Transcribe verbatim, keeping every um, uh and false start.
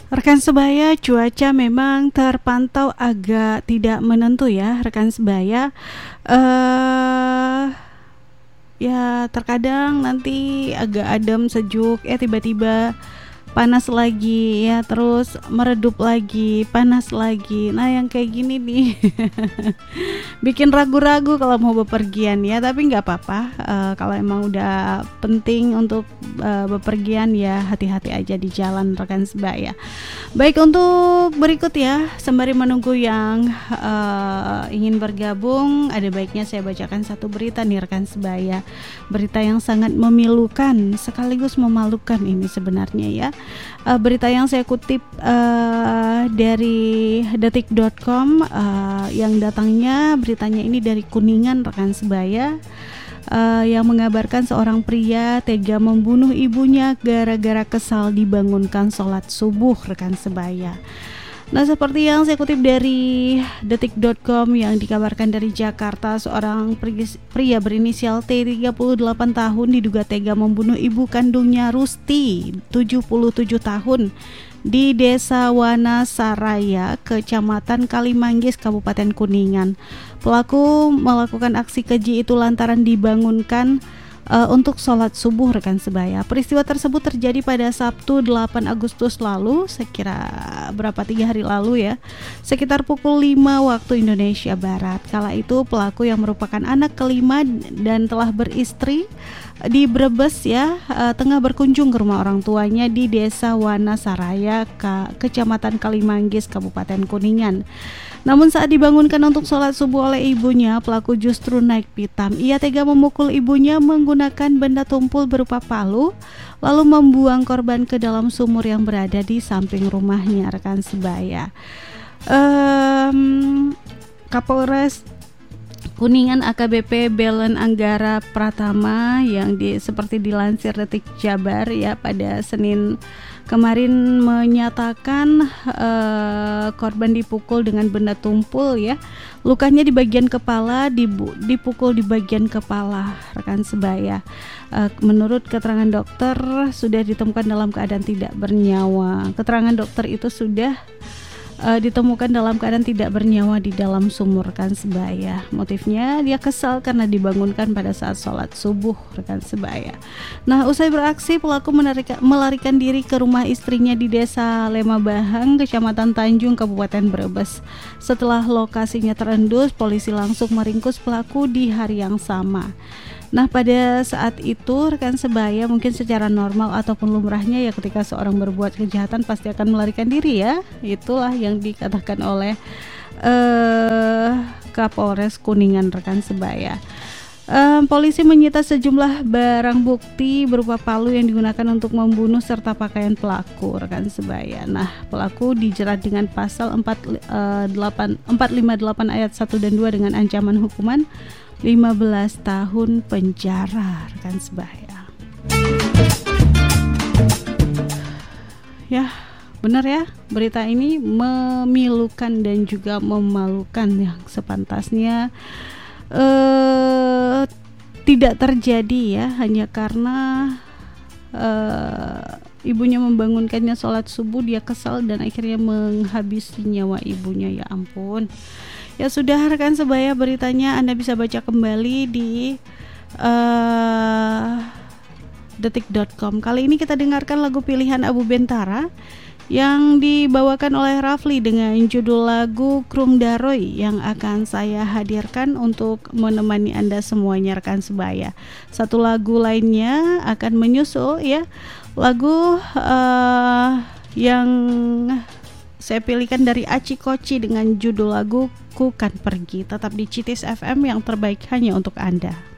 Rekan sebaya, cuaca memang terpantau agak tidak menentu ya, rekan sebaya. Eh ya terkadang nanti agak adem sejuk, ya tiba-tiba panas lagi ya, terus meredup lagi, panas lagi. Nah, yang kayak gini nih bikin ragu-ragu kalau mau bepergian ya, tapi nggak apa-apa. Uh, kalau emang udah penting untuk uh, bepergian ya hati-hati aja di jalan, rekan sebaya. Baik, untuk berikut ya, sembari menunggu yang uh, ingin bergabung, ada baiknya saya bacakan satu berita nih rekan sebaya. Berita yang sangat memilukan sekaligus memalukan ini sebenarnya ya. Uh, berita yang saya kutip uh, dari detik dot com, uh, yang datangnya beritanya ini dari Kuningan, rekan sebaya, uh, yang mengabarkan seorang pria tega membunuh ibunya gara-gara kesal dibangunkan sholat subuh, rekan sebaya. Nah, seperti yang saya kutip dari detik dot com yang dikabarkan dari Jakarta, seorang pria berinisial T, tiga puluh delapan tahun, diduga tega membunuh ibu kandungnya Rusti, tujuh puluh tujuh tahun, di Desa Wanasaraya, Kecamatan Kalimanggis, Kabupaten Kuningan. Pelaku melakukan aksi keji itu lantaran dibangunkan Uh, untuk sholat subuh, rekan sebaya. Peristiwa tersebut terjadi pada Sabtu delapan Agustus lalu, sekira berapa tiga hari lalu ya, sekitar pukul lima waktu Indonesia Barat. Kala itu pelaku yang merupakan anak kelima dan telah beristri di Brebes ya, uh, tengah berkunjung ke rumah orang tuanya di Desa Wanasaraya, Ke- Kecamatan Kalimanggis, Kabupaten Kuningan. Namun saat dibangunkan untuk sholat subuh oleh ibunya, pelaku justru naik pitam. Ia tega memukul ibunya menggunakan benda tumpul berupa palu, lalu membuang korban ke dalam sumur yang berada di samping rumahnya, rekan sebaya. Um, Kapolres Kuningan A K B P Belen Anggara Pratama yang di, seperti dilansir Detik Jabar ya pada Senin kemarin menyatakan uh, korban dipukul dengan benda tumpul ya. Lukanya di bagian kepala, dibu, dipukul di bagian kepala, rekan sebaya. Uh, menurut keterangan dokter sudah ditemukan dalam keadaan tidak bernyawa. Keterangan dokter itu sudah Uh, ditemukan dalam keadaan tidak bernyawa di dalam sumur, rekan sebaya. Motifnya dia kesal karena dibangunkan pada saat sholat subuh, rekan sebaya. Nah, usai beraksi, pelaku menarika, melarikan diri ke rumah istrinya di Desa Lemabahang, Kecamatan Tanjung, Kabupaten Brebes. Setelah lokasinya terendus, polisi langsung meringkus pelaku di hari yang sama. Nah, pada saat itu rekan sebaya, mungkin secara normal ataupun lumrahnya ya, ketika seorang berbuat kejahatan pasti akan melarikan diri ya. Itulah yang dikatakan oleh uh, Kapolres Kuningan, rekan sebaya. Um, polisi menyita sejumlah barang bukti berupa palu yang digunakan untuk membunuh serta pakaian pelaku, rekan sebaya. Nah, pelaku dijerat dengan pasal empat lima delapan ayat satu dan dua dengan ancaman hukuman lima belas tahun penjara, rekan sebaya. Ya, benar ya, berita ini memilukan dan juga memalukan yang sepantasnya eh, tidak terjadi ya, hanya karena eh, ibunya membangunkannya sholat subuh, dia kesal dan akhirnya menghabisi nyawa ibunya. Ya ampun. Ya sudah, rekan sebaya, beritanya Anda bisa baca kembali di uh, detik dot com. Kali ini kita dengarkan lagu pilihan Abu Bentara yang dibawakan oleh Rafli dengan judul lagu Krung Daroy yang akan saya hadirkan untuk menemani Anda semuanya, rekan sebaya. Satu lagu lainnya akan menyusul ya, lagu uh, yang saya pilihkan dari Aci Koci dengan judul lagu Ku Kan Pergi. Tetap di Citis F M yang terbaik hanya untuk Anda.